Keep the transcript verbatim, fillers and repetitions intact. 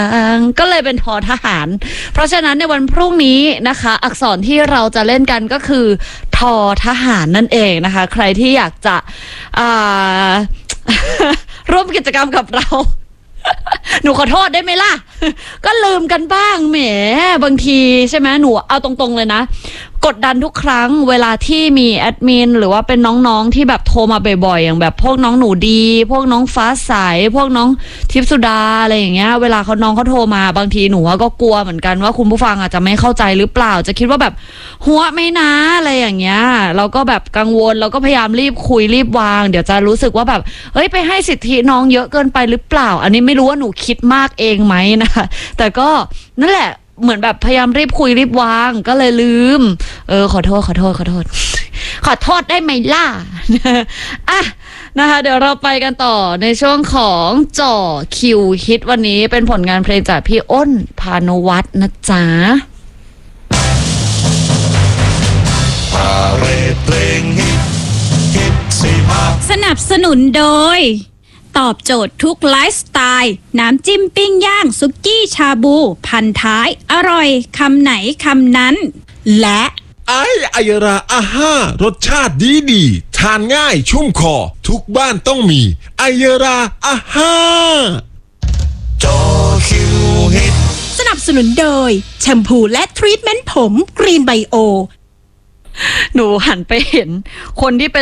ก็เลยเป็นทอทหารเพราะฉะนั้นในวันพรุ่งนี้นะคะอักษรที่เราจะเล่นกันก็คือทอทหารนั่นเองนะคะใครที่อยากจะร่วมกิจกรรมกับเรา หนูขอโทษได้ไหมล่ะ ก็ลืมกันบ้างแหมบางทีใช่ไหมหนูเอาตรงๆเลยนะกดดันทุกครั้งเวลาที่มีแอดมินหรือว่าเป็นน้องๆที่แบบโทรมาบ่อยๆอย่างแบบพวกน้องหนูดีพวกน้องฟ้าใสพวกน้องทิพย์สุดาอะไรอย่างเงี้ยเวลาเขาน้องเขาโทรมาบางทีหนูก็กลัวเหมือนกันว่าคุณผู้ฟังอาจจะไม่เข้าใจหรือเปล่าจะคิดว่าแบบหัวไม่นะอะไรอย่างเงี้ยเราก็แบบกังวลเราก็พยายามรีบคุยรีบวางเดี๋ยวจะรู้สึกว่าแบบเฮ้ยไปให้สิทธิน้องเยอะเกินไปหรือเปล่าอันนี้ไม่รู้ว่าหนูคิดมากเองไหมนะคะแต่ก็นั่นแหละเหมือนแบบพยายามรีบคุยรีบวางก็เลยลืมเออขอโทษขอโทษขอโทษขอโทษได้ไหมล่ะ อ่ะนะคะเดี๋ยวเราไปกันต่อในช่วงของจ่อคิวฮิตวันนี้เป็นผลงานเพลงจากพี่อ้นพานุวัฒน์นะจ๊ะพาเรทเพลงฮิตฮิตสี่ภาคสนับสนุนโดยตอบโจทย์ทุกไลฟ์สไตล์น้ำจิ้มปิ้งย่างซุกี้ชาบูพันท้ายอร่อยคำไหนคำนั้นและไอไอราอาห้ารสชาติดีดีทานง่ายชุ่มคอทุกบ้านต้องมีไอราอาห้าจอคิวฮิตสนับสนุนโดยแชมพูและทรีทเมนต์ผมกรีนไบโอหนูหันไปเห็นคนที่เป็น